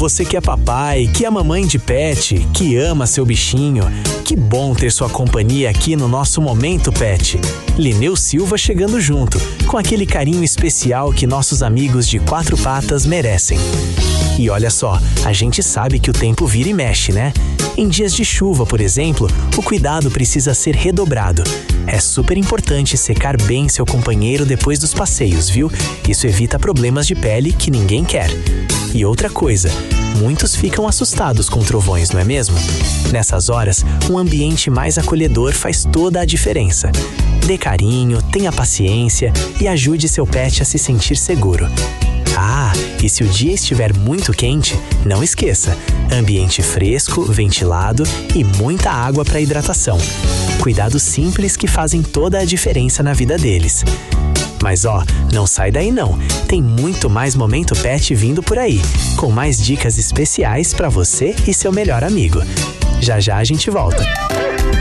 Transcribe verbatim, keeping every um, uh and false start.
você que é papai, que é mamãe de pet, que ama seu bichinho, que bom ter sua companhia aqui no nosso Momento Pet. Lineu Silva chegando junto, com aquele carinho especial que nossos amigos de quatro patas merecem. E olha só, a gente sabe que o tempo vira e mexe, né? Em dias de chuva, por exemplo, o cuidado precisa ser redobrado. É super importante secar bem seu companheiro depois dos passeios, viu? Isso evita problemas de pele que ninguém quer. E outra coisa, muitos ficam assustados com trovões, não é mesmo? Nessas horas, um ambiente mais acolhedor faz toda a diferença. Dê carinho, tenha paciência e ajude seu pet a se sentir seguro. Ah, e se o dia estiver muito quente, não esqueça, ambiente fresco, ventilado e muita água para hidratação. Cuidados simples que fazem toda a diferença na vida deles. Mas ó, não sai daí não, tem muito mais Momento Pet vindo por aí, com mais dicas especiais para você e seu melhor amigo. Já já a gente volta.